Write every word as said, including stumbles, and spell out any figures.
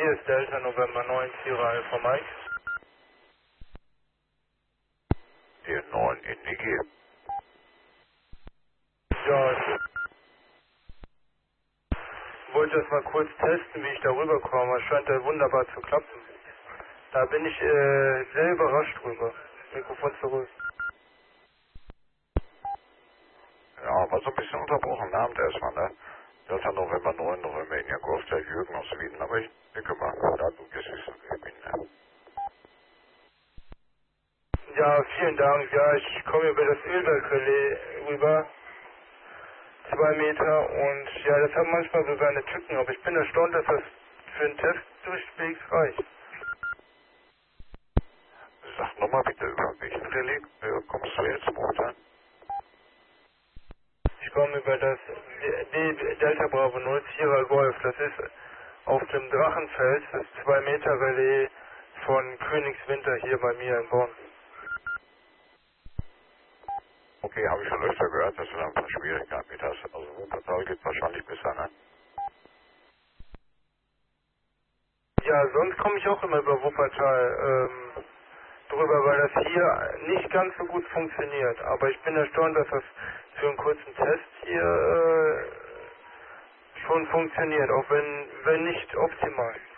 Hier ist Delta November neun Sierra Alpha Mike. Hier neun in Niki. Ja, ich wollte das mal kurz testen, wie ich da rüberkomme. Es scheint ja wunderbar zu klappen. Da bin ich äh, sehr überrascht drüber. Mikrofon zurück. Ja, war so ein bisschen unterbrochen, Abend erstmal, ne? Delta November neun, November in Golf, der Jürgen aus Schweden, aber ich denke mal, da du gehst, ist okay, bin, ne? Ja, vielen Dank. Ja, ich komme über das Ölbergrelais rüber. Zwei Meter und ja, das hat manchmal so seine Tücken, aber ich bin erstaunt, dass das für einen Test durchwegs reicht. Sag nochmal bitte, über welchen Relais äh, kommst du jetzt runter? Ich komme über das D D Delta Bravo null Sierra Golf. Das ist auf dem Drachenfels, das zwei Meter Relais von Königswinter hier bei mir in Bonn. Okay, habe ich schon öfter gehört, dass du da ein paar Schwierigkeiten mit hast. Also Wuppertal geht wahrscheinlich besser, ne? Ja, sonst komme ich auch immer über Wuppertal ähm, drüber, weil das hier nicht ganz so gut funktioniert. Aber ich bin erstaunt, dass das für einen kurzen Test hier äh, schon funktioniert, auch wenn, wenn nicht optimal.